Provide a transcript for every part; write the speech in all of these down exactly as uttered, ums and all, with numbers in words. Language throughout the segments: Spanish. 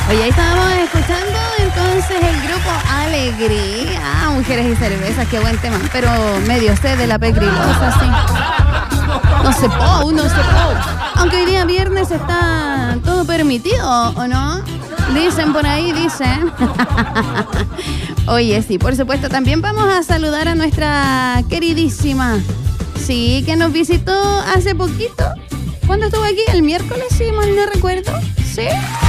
Oye, ahí estábamos escuchando entonces el grupo Alegría. Ah, Mujeres y Cervezas, qué buen tema. Pero medio sed de la pegrilosa, sí. No se puede, no se puede. Aunque hoy día viernes está todo permitido, ¿o no? Dicen por ahí, dicen. Oye, sí, por supuesto. También vamos a saludar a nuestra queridísima, sí, que nos visitó hace poquito. ¿Cuándo estuvo aquí? ¿El miércoles? Sí, mal no recuerdo. ¿Sí?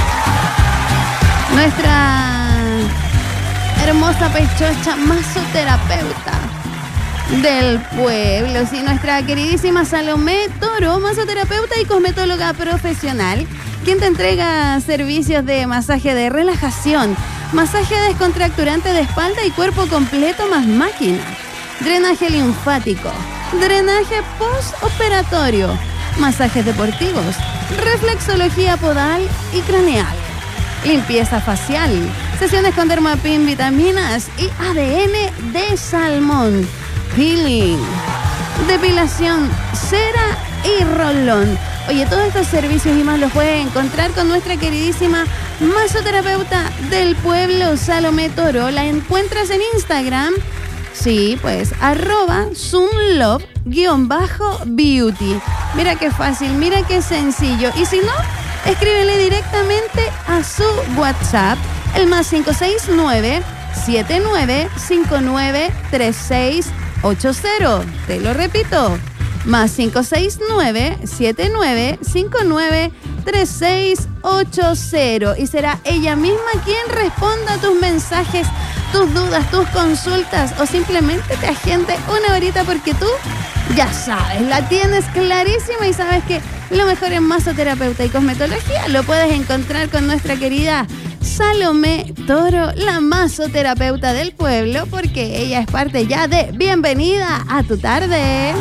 Nuestra hermosa pechocha masoterapeuta del pueblo, sí, nuestra queridísima Salomé Toro, masoterapeuta y cosmetóloga profesional, quien te entrega servicios de masaje de relajación, masaje descontracturante de espalda y cuerpo completo más máquina, drenaje linfático, drenaje postoperatorio, masajes deportivos, reflexología podal y craneal, limpieza facial, sesiones con Dermapin, vitaminas y A D N de salmón, peeling, depilación, cera y rolón. Oye, todos estos servicios y más los puedes encontrar con nuestra queridísima masoterapeuta del pueblo, Salomé Toro. La encuentras en Instagram, sí, pues, arroba sunlove-beauty. Mira qué fácil, mira qué sencillo. Y si no, escríbele directamente a su WhatsApp, el más cinco seis nueve, siete nueve cinco nueve, tres seis ocho cero. Te lo repito, más cinco seis nueve, siete nueve cinco nueve, tres seis ocho cero. Y será ella misma quien responda a tus mensajes, tus dudas, tus consultas, o simplemente te agende una horita, porque tú ya sabes, la tienes clarísima y sabes que lo mejor en masoterapeuta y cosmetología lo puedes encontrar con nuestra querida Salomé Toro, la masoterapeuta del pueblo, porque ella es parte ya de Bienvenida a tu tarde.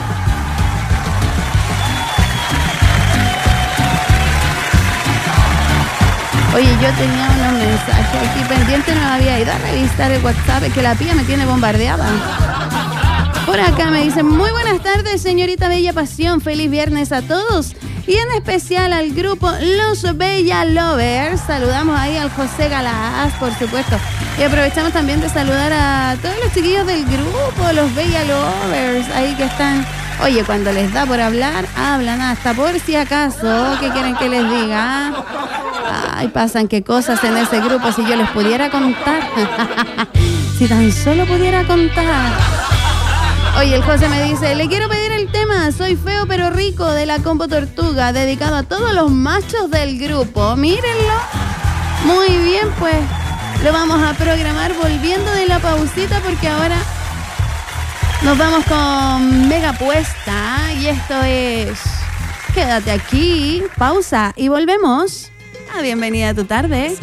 Oye, yo tenía unos mensajes aquí pendientes, no me había ido a revisar el WhatsApp, es que la pía me tiene bombardeada. Por acá me dicen, muy buenas tardes, señorita Bella Pasión, feliz viernes a todos. Y en especial al grupo Los Bella Lovers. Saludamos ahí al José Galaz, por supuesto. Y aprovechamos también de saludar a todos los chiquillos del grupo, los Bella Lovers, ahí que están. Oye, cuando les da por hablar, hablan hasta por si acaso. ¿Qué quieren que les diga? Ay, pasan qué cosas en ese grupo, si yo les pudiera contar. Si tan solo pudiera contar. Oye, el José me dice, le quiero pedir el tema Soy feo pero rico de la Combo Tortuga, dedicado a todos los machos del grupo. Mírenlo. Muy bien, pues lo vamos a programar volviendo de la pausita, porque ahora nos vamos con Mega Puesta y esto es Quédate aquí. Pausa y volvemos a Bienvenida a tu tarde.